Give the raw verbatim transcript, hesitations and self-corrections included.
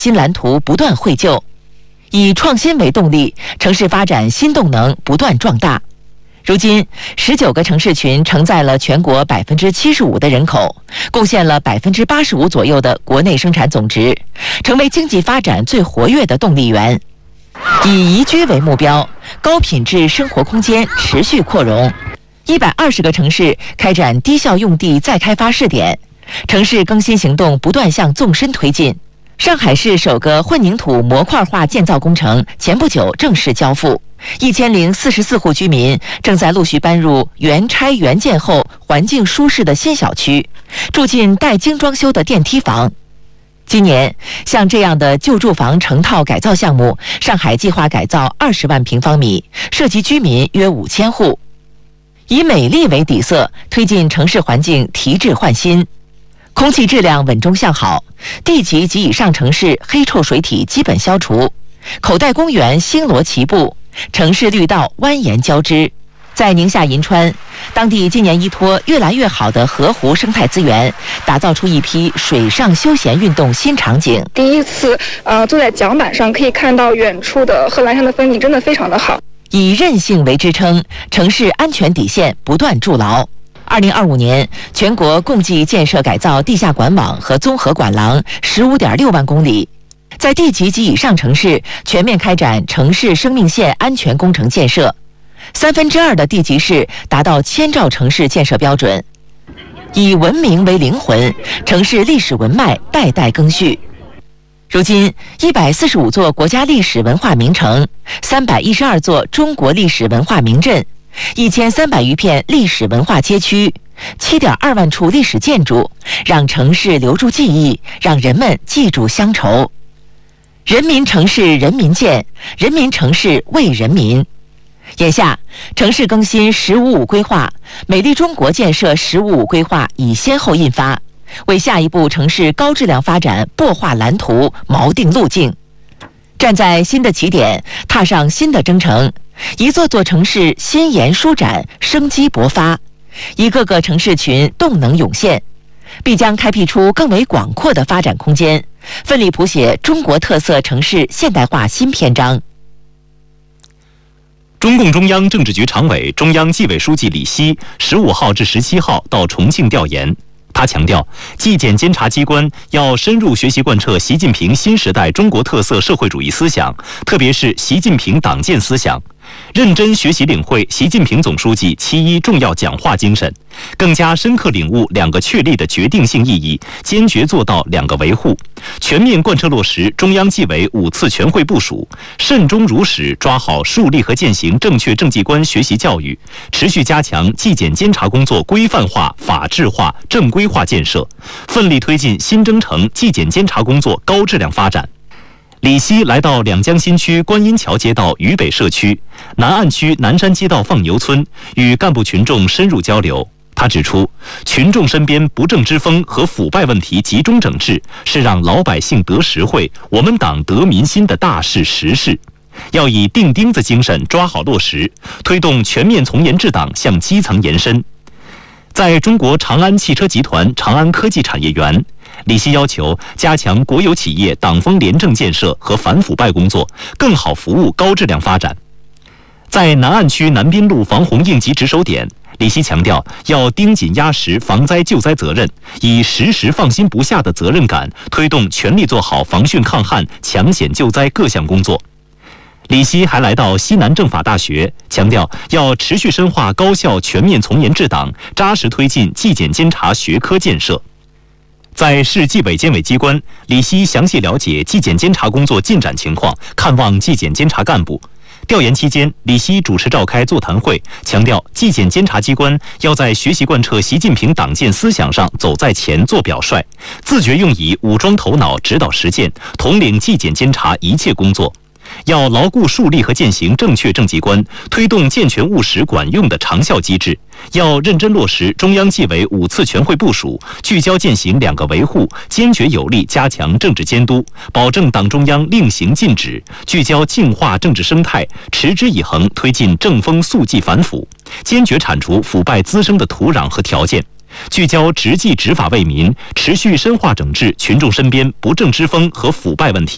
新蓝图不断绘就，以创新为动力，城市发展新动能不断壮大。如今，十九个城市群承载了全国百分之七十五的人口，贡献了百分之八十五左右的国内生产总值，成为经济发展最活跃的动力源。以宜居为目标，高品质生活空间持续扩容。一百二十个城市开展低效用地再开发试点，城市更新行动不断向纵深推进。上海市首个混凝土模块化建造工程前不久正式交付，一千零四十四户居民正在陆续搬入原拆原建后环境舒适的新小区，住进待精装修的电梯房。今年，像这样的旧住房成套改造项目，上海计划改造二十万平方米，涉及居民约五千户。以美丽为底色，推进城市环境提质换新。空气质量稳中向好，地级及以上城市黑臭水体基本消除，口袋公园星罗棋布，城市绿道蜿蜒交织。在宁夏银川，当地今年依托越来越好的河湖生态资源，打造出一批水上休闲运动新场景。 第一次，呃，坐在桨板上可以看到远处的贺兰山的风景，真的非常的好。 以韧性为支撑，城市安全底线不断筑牢。二零二五年，全国共计建设改造地下管网和综合管廊十五点六万公里，在地级及以上城市全面开展城市生命线安全工程建设，三分之二的地级市达到千兆城市建设标准。以文明为灵魂，城市历史文脉代代更续。如今，一百四十五座国家历史文化名城，三百一十二座中国历史文化名镇，一千三百余片历史文化街区，七点二万处历史建筑，让城市留住记忆，让人们记住乡愁。人民城市人民建，人民城市为人民。眼下，城市更新“十五五”规划、美丽中国建设“十五五”规划已先后印发，为下一步城市高质量发展擘画蓝图、锚定路径。站在新的起点，踏上新的征程，一座座城市新颜舒展，生机勃发，一个个城市群动能涌现，必将开辟出更为广阔的发展空间，奋力谱写中国特色城市现代化新篇章。 中共中央政治局常委、中央纪委书记李希十五号至十七号到重庆调研。他强调，纪检监察机关要深入学习贯彻习近平新时代中国特色社会主义思想，特别是习近平党建思想，认真学习领会习近平总书记七一重要讲话精神，更加深刻领悟两个确立的决定性意义，坚决做到两个维护，全面贯彻落实中央纪委五次全会部署，慎终如始抓好树立和践行正确政绩观学习教育，持续加强纪检监察工作规范化、法治化、正规化建设，奋力推进新征程纪检监察工作高质量发展。李希来到两江新区观音桥街道渝北社区、南岸区南山街道放牛村，与干部群众深入交流。他指出，群众身边不正之风和腐败问题集中整治，是让老百姓得实惠、我们党得民心的大事实事。要以钉钉子精神抓好落实，推动全面从严治党向基层延伸。在中国长安汽车集团长安科技产业园，李希要求加强国有企业党风廉政建设和反腐败工作，更好服务高质量发展。在南岸区南滨路防洪应急值守点，李希强调要盯紧压实防灾救灾责任，以时时放心不下的责任感，推动全力做好防汛抗旱、抢险救灾各项工作。李希还来到西南政法大学，强调要持续深化高效全面从严治党，扎实推进纪检监察学科建设。在市纪委监委机关，李希详细了解纪检监察工作进展情况，看望纪检监察干部。调研期间，李希主持召开座谈会，强调纪检监察机关要在学习贯彻习近平党建思想上走在前做表率，自觉用以武装头脑指导实践，统领纪检监察一切工作。要牢固树立和践行正确政绩观，推动健全务实管用的长效机制。要认真落实中央纪委五次全会部署，聚焦践行两个维护，坚决有力加强政治监督，保证党中央令行禁止，聚焦净化政治生态，持之以恒推进正风肃纪反腐，坚决铲除腐败滋生的土壤和条件。聚焦执纪执法为民，持续深化整治群众身边不正之风和腐败问题。